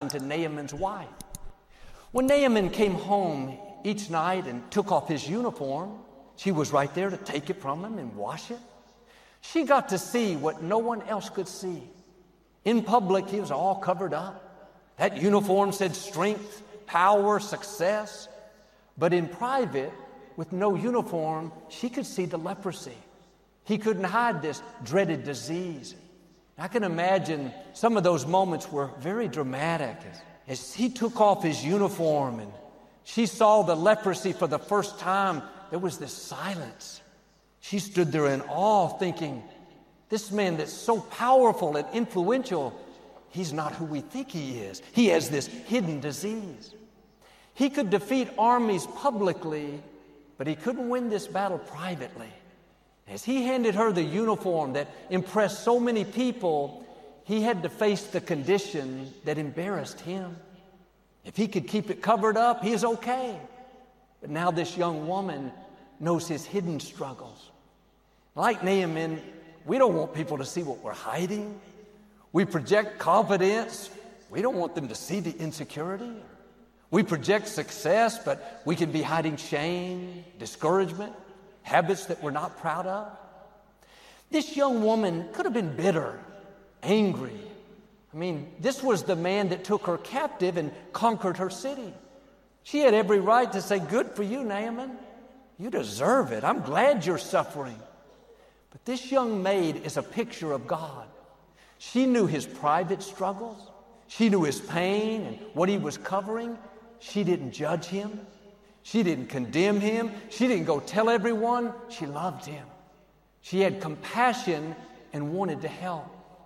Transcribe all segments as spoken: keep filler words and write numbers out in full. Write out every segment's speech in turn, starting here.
assigned to Naaman's wife. When Naaman came home each night and took off his uniform, she was right there to take it from him and wash it. She got to see what no one else could see. In public, he was all covered up. That uniform said strength, power, success. But in private, with no uniform, she could see the leprosy. He couldn't hide this dreaded disease. I can imagine some of those moments were very dramatic. As, as he took off his uniform and she saw the leprosy for the first time, there was this silence. She stood there in awe thinking, this man that's so powerful and influential, he's not who we think he is. He has this hidden disease. He could defeat armies publicly, but he couldn't win this battle privately. As he handed her the uniform that impressed so many people, he had to face the condition that embarrassed him. If he could keep it covered up, he is okay. But now this young woman knows his hidden struggles. Like Naaman, we don't want people to see what we're hiding. We project confidence. We don't want them to see the insecurity. We project success, but we can be hiding shame, discouragement, habits that we're not proud of. This young woman could have been bitter, angry. I mean, this was the man that took her captive and conquered her city. She had every right to say, good for you, Naaman. You deserve it. I'm glad you're suffering. But this young maid is a picture of God. She knew his private struggles. She knew his pain and what he was covering. She didn't judge him. She didn't condemn him. She didn't go tell everyone. She loved him. She had compassion and wanted to help.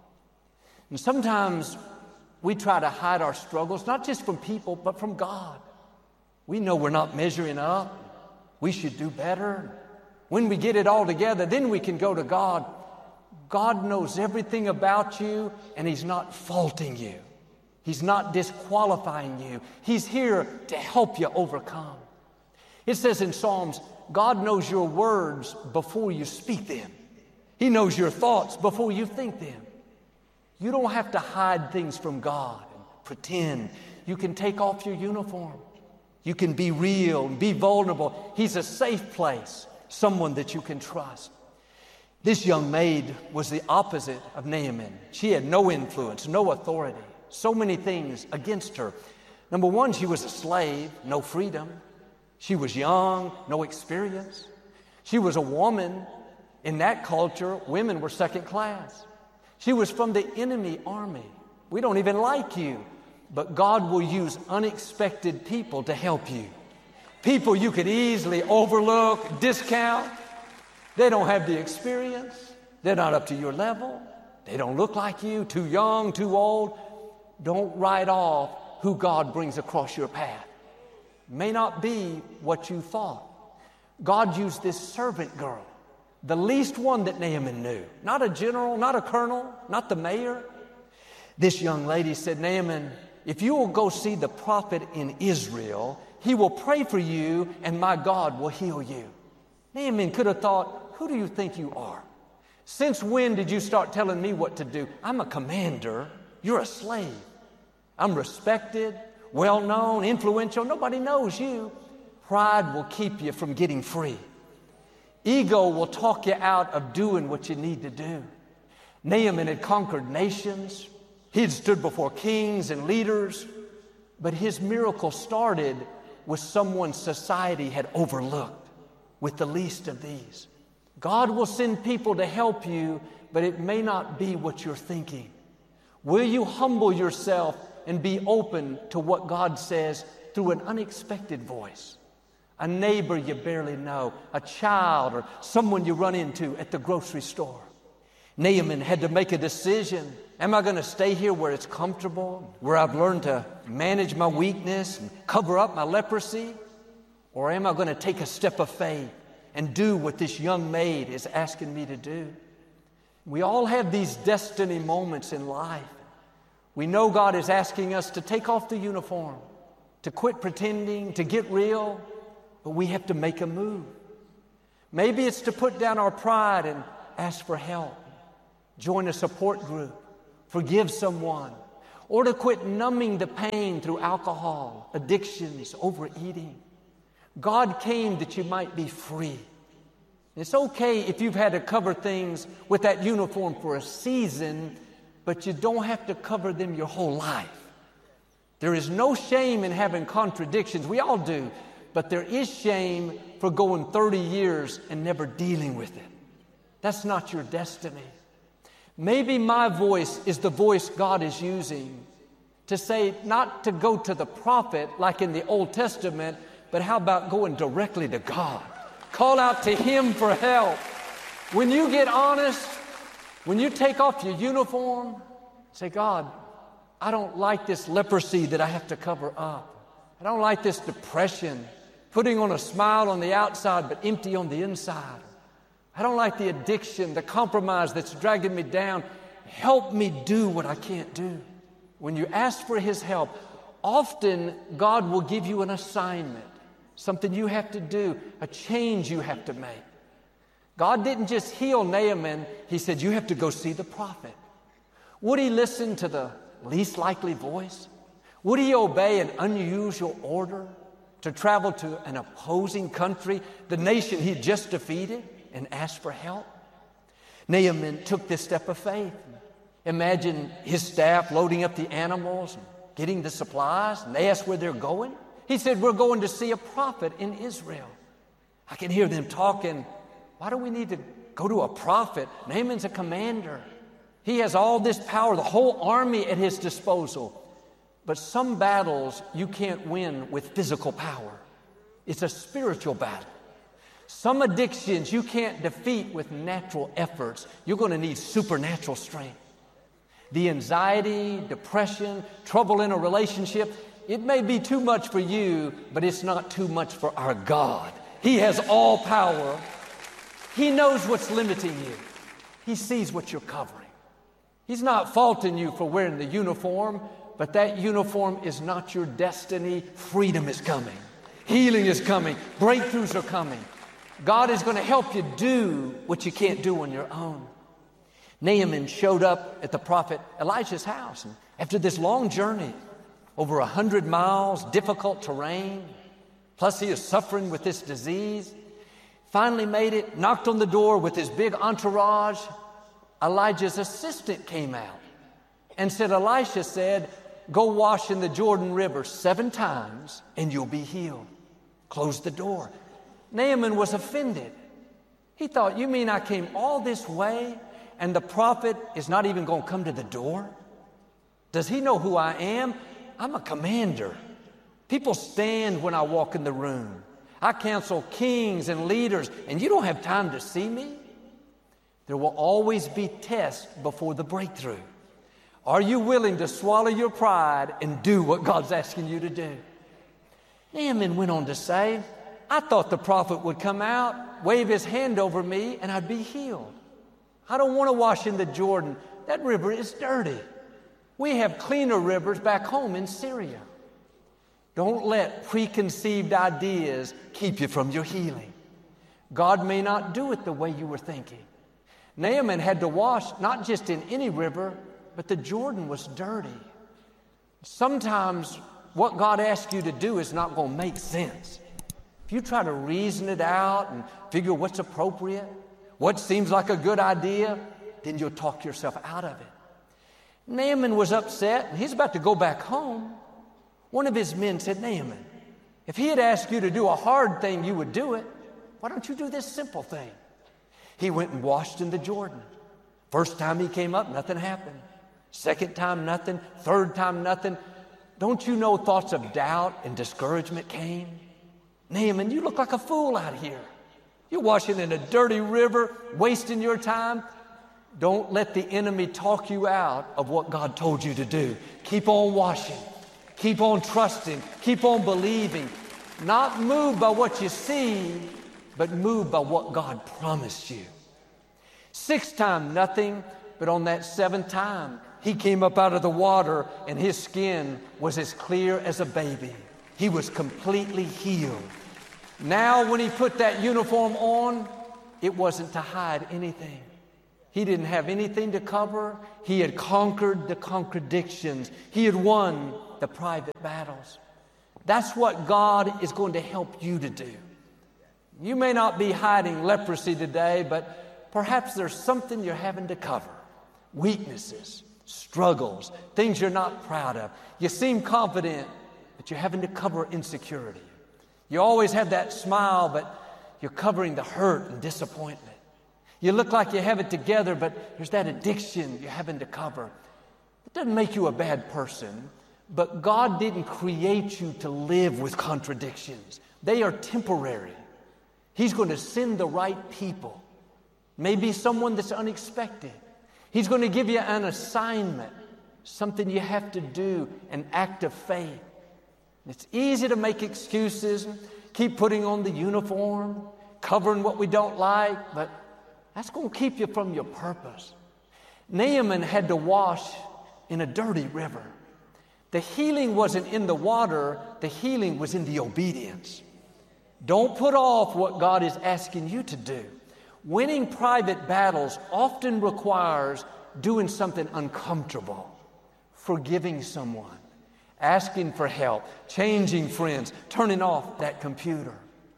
And sometimes we try to hide our struggles, not just from people, but from God. We know we're not measuring up. We should do better. When we get it all together, then we can go to God. God knows everything about you, and he's not faulting you. He's not disqualifying you. He's here to help you overcome. It says in Psalms, God knows your words before you speak them. He knows your thoughts before you think them. You don't have to hide things from God and pretend. You can take off your uniform. You can be real and be vulnerable. He's a safe place, someone that you can trust. This young maid was the opposite of Naaman. She had no influence, no authority, so many things against her. Number one, she was a slave, no freedom. She was young, no experience. She was a woman. In that culture, women were second class. She was from the enemy army. We don't even like you, but God will use unexpected people to help you. People you could easily overlook, discount. They don't have the experience. They're not up to your level. They don't look like you, too young, too old. Don't write off who God brings across your path. May not be what you thought. God used this servant girl, the least one that Naaman knew. Not a general, not a colonel, not the mayor. This young lady said, Naaman, if you will go see the prophet in Israel, he will pray for you and my God will heal you. Naaman could have thought, who do you think you are? Since when did you start telling me what to do? I'm a commander. You're a slave. I'm respected, well-known, influential. Nobody knows you. Pride will keep you from getting free. Ego will talk you out of doing what you need to do. Naaman had conquered nations. He had stood before kings and leaders. But his miracle started with someone society had overlooked, with the least of these. God will send people to help you, but it may not be what you're thinking. Will you humble yourself and be open to what God says through an unexpected voice? A neighbor you barely know, a child, or someone you run into at the grocery store. Naaman had to make a decision. Am I going to stay here where it's comfortable, where I've learned to manage my weakness and cover up my leprosy? Or am I going to take a step of faith and do what this young maid is asking me to do? We all have these destiny moments in life. We know God is asking us to take off the uniform, to quit pretending, to get real, but we have to make a move. Maybe it's to put down our pride and ask for help, join a support group, forgive someone, or to quit numbing the pain through alcohol, addictions, overeating. God came that you might be free. It's okay if you've had to cover things with that uniform for a season, but you don't have to cover them your whole life. There is no shame in having contradictions. We all do. But there is shame for going thirty years and never dealing with it. That's not your destiny. Maybe my voice is the voice God is using to say not to go to the prophet like in the Old Testament, but how about going directly to God? Call out to Him for help. When you get honest, when you take off your uniform, say, God, I don't like this leprosy that I have to cover up. I don't like this depression, putting on a smile on the outside but empty on the inside. I don't like the addiction, the compromise that's dragging me down. Help me do what I can't do. When you ask for His help, often God will give you an assignment, something you have to do, a change you have to make. God didn't just heal Naaman. He said, you have to go see the prophet. Would he listen to the least likely voice? Would he obey an unusual order to travel to an opposing country, the nation he just defeated, and ask for help? Naaman took this step of faith. Imagine his staff loading up the animals, and getting the supplies, and they asked where they're going. He said, we're going to see a prophet in Israel. I can hear them talking. Why do we need to go to a prophet? Naaman's a commander. He has all this power, the whole army at his disposal. But some battles you can't win with physical power. It's a spiritual battle. Some addictions you can't defeat with natural efforts. You're going to need supernatural strength. The anxiety, depression, trouble in a relationship, it may be too much for you, but it's not too much for our God. He has all power. He knows what's limiting you. He sees what you're covering. He's not faulting you for wearing the uniform, but that uniform is not your destiny. Freedom is coming. Healing is coming. Breakthroughs are coming. God is going to help you do what you can't do on your own. Naaman showed up at the prophet Elijah's house. And after this long journey, over a hundred miles, difficult terrain, plus he is suffering with this disease, finally made it, knocked on the door with his big entourage. Elijah's assistant came out and said, Elisha said, go wash in the Jordan River seven times and you'll be healed. Closed the door. Naaman was offended. He thought, you mean I came all this way and the prophet is not even going to come to the door? Does he know who I am? I'm a commander. People stand when I walk in the room. I counsel kings and leaders, and you don't have time to see me? There will always be tests before the breakthrough. Are you willing to swallow your pride and do what God's asking you to do? Naaman went on to say, I thought the prophet would come out, wave his hand over me, and I'd be healed. I don't want to wash in the Jordan. That river is dirty. We have cleaner rivers back home in Syria. Don't let preconceived ideas keep you from your healing. God may not do it the way you were thinking. Naaman had to wash not just in any river, but the Jordan was dirty. Sometimes what God asks you to do is not going to make sense. If you try to reason it out and figure what's appropriate, what seems like a good idea, then you'll talk yourself out of it. Naaman was upset, and he's about to go back home. One of his men said, Naaman, if he had asked you to do a hard thing, you would do it. Why don't you do this simple thing? He went and washed in the Jordan. First time he came up, nothing happened. Second time, nothing. Third time, nothing. Don't you know thoughts of doubt and discouragement came? Naaman, you look like a fool out here. You're washing in a dirty river, wasting your time. Don't let the enemy talk you out of what God told you to do. Keep on washing. Keep on trusting. Keep on believing. Not moved by what you see, but moved by what God promised you. Sixth time, nothing. But on that seventh time, he came up out of the water and his skin was as clear as a baby. He was completely healed. Now, when he put that uniform on, it wasn't to hide anything. He didn't have anything to cover. He had conquered the contradictions. He had won the private battles. That's what God is going to help you to do. You may not be hiding leprosy today, but perhaps there's something you're having to cover. Weaknesses, struggles, things you're not proud of. You seem confident, but you're having to cover insecurity. You always have that smile, but you're covering the hurt and disappointment. You look like you have it together, but there's that addiction you're having to cover. It doesn't make you a bad person, but God didn't create you to live with contradictions. They are temporary. He's going to send the right people. Maybe someone that's unexpected. He's going to give you an assignment, something you have to do, an act of faith. It's easy to make excuses, keep putting on the uniform, covering what we don't like, but that's going to keep you from your purpose. Naaman had to wash in a dirty river. The healing wasn't in the water, the healing was in the obedience. Don't put off what God is asking you to do. Winning private battles often requires doing something uncomfortable, forgiving someone, asking for help, changing friends, turning off that computer.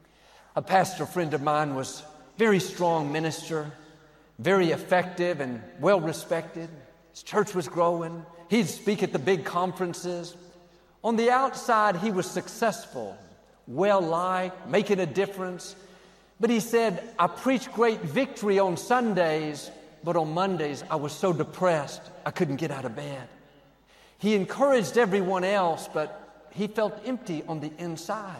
A pastor friend of mine was very strong minister, very effective and well respected. His church was growing. He'd speak at the big conferences. On the outside, he was successful, well liked, making a difference. But he said, I preached great victory on Sundays, but on Mondays I was so depressed I couldn't get out of bed. He encouraged everyone else, but he felt empty on the inside.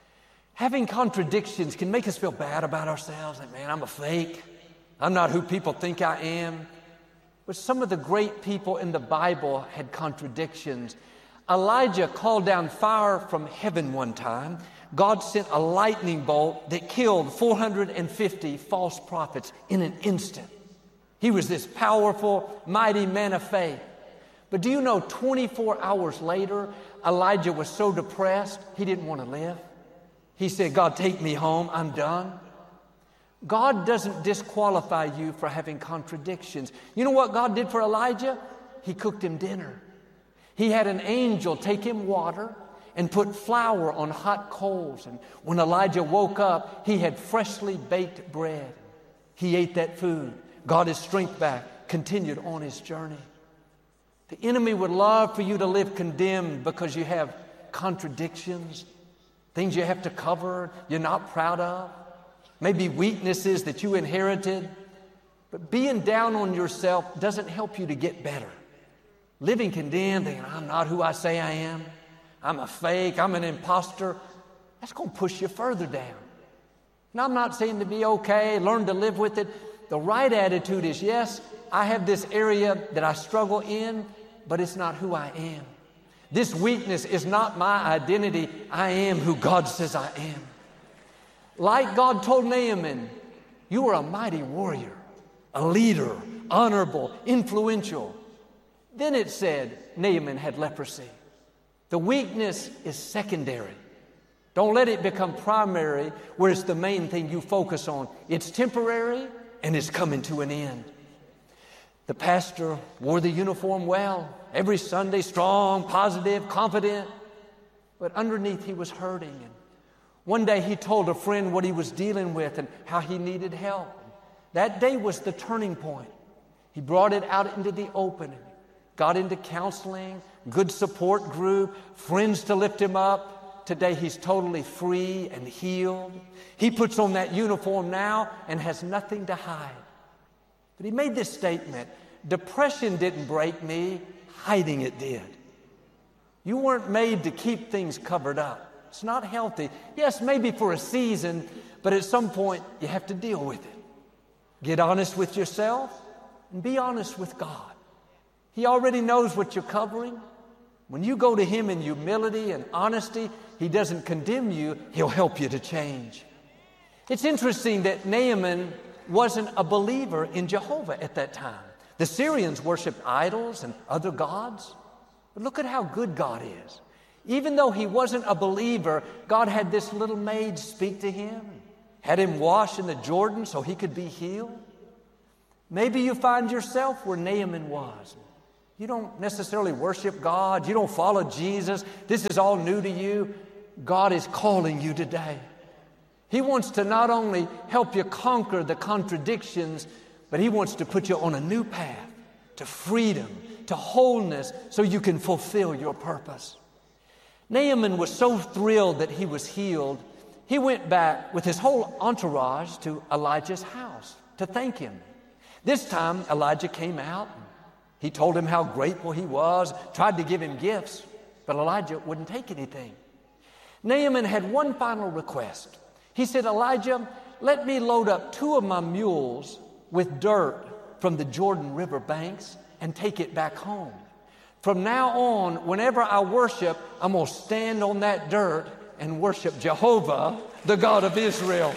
Having contradictions can make us feel bad about ourselves. Like, man, I'm a fake. I'm not who people think I am. But some of the great people in the Bible had contradictions. Elijah called down fire from heaven one time. God sent a lightning bolt that killed four hundred fifty false prophets in an instant. He was this powerful, mighty man of faith. But do you know, twenty-four hours later, Elijah was so depressed, he didn't want to live. He said, God, take me home. I'm done. God doesn't disqualify you for having contradictions. You know what God did for Elijah? He cooked him dinner. He had an angel take him water and put flour on hot coals. And when Elijah woke up, he had freshly baked bread. He ate that food, got his strength back, continued on his journey. The enemy would love for you to live condemned because you have contradictions, things you have to cover, you're not proud of, maybe weaknesses that you inherited. But being down on yourself doesn't help you to get better. Living condemned, thinking, I'm not who I say I am, I'm a fake, I'm an imposter, that's going to push you further down. And I'm not saying to be okay, learn to live with it. The right attitude is, yes, I have this area that I struggle in, but it's not who I am. This weakness is not my identity. I am who God says I am. Like God told Naaman, you are a mighty warrior, a leader, honorable, influential. Then it said Naaman had leprosy. The weakness is secondary. Don't let it become primary where it's the main thing you focus on. It's temporary and it's coming to an end. The pastor wore the uniform well, every Sunday, strong, positive, confident. But underneath he was hurting. And one day he told a friend what he was dealing with and how he needed help. That day was the turning point. He brought it out into the open, got into counseling, good support group, friends to lift him up. Today he's totally free and healed. He puts on that uniform now and has nothing to hide. But he made this statement, depression didn't break me, hiding it did. You weren't made to keep things covered up. It's not healthy. Yes, maybe for a season, but at some point you have to deal with it. Get honest with yourself and be honest with God. He already knows what you're covering. When you go to Him in humility and honesty, He doesn't condemn you, He'll help you to change. It's interesting that Naaman wasn't a believer in Jehovah at that time. The Syrians worshiped idols and other gods. But look at how good God is. Even though he wasn't a believer, God had this little maid speak to him, had him wash in the Jordan so he could be healed. Maybe you find yourself where Naaman was. You don't necessarily worship God. You don't follow Jesus. This is all new to you. God is calling you today. He wants to not only help you conquer the contradictions, but He wants to put you on a new path to freedom, to wholeness, so you can fulfill your purpose. Naaman was so thrilled that he was healed, he went back with his whole entourage to Elijah's house to thank him. This time, Elijah came out. He told him how grateful he was, tried to give him gifts, but Elijah wouldn't take anything. Naaman had one final request. He said, Elijah, let me load up two of my mules with dirt from the Jordan River banks and take it back home. From now on, whenever I worship, I'm going to stand on that dirt and worship Jehovah, the God of Israel.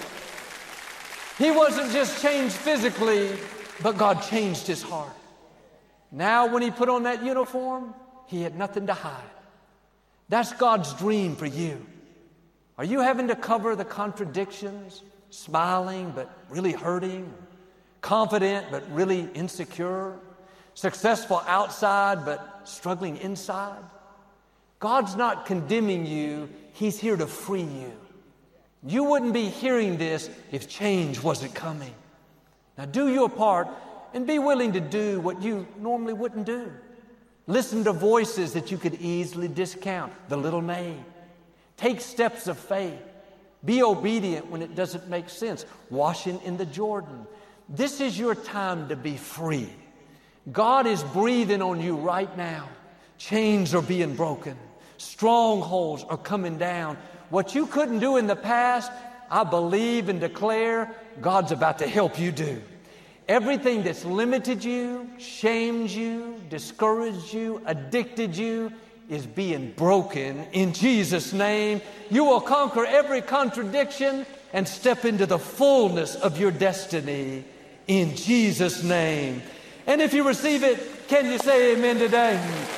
He wasn't just changed physically, but God changed his heart. Now, when he put on that uniform, he had nothing to hide. That's God's dream for you. Are you having to cover the contradictions, smiling but really hurting, confident but really insecure, successful outside but struggling inside? God's not condemning you. He's here to free you. You wouldn't be hearing this if change wasn't coming. Now do your part and be willing to do what you normally wouldn't do. Listen to voices that you could easily discount. The little maid. Take steps of faith. Be obedient when it doesn't make sense. Washing in the Jordan. This is your time to be free. God is breathing on you right now. Chains are being broken. Strongholds are coming down. What you couldn't do in the past, I believe and declare God's about to help you do. Everything that's limited you, shamed you, discouraged you, addicted you is being broken in Jesus' name. You will conquer every contradiction and step into the fullness of your destiny in Jesus' name. And if you receive it, can you say amen today?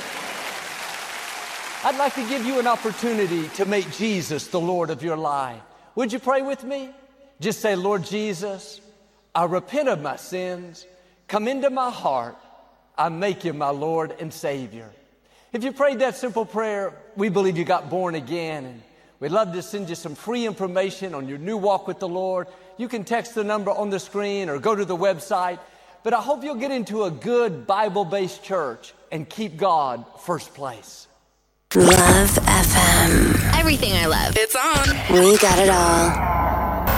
I'd like to give you an opportunity to make Jesus the Lord of your life. Would you pray with me? Just say, Lord Jesus, I repent of my sins. Come into my heart. I make you my Lord and Savior. If you prayed that simple prayer, we believe you got born again. And we'd love to send you some free information on your new walk with the Lord. You can text the number on the screen or go to the website. But I hope you'll get into a good Bible-based church and keep God first place. Love F M. Everything I love. It's on. We got it all.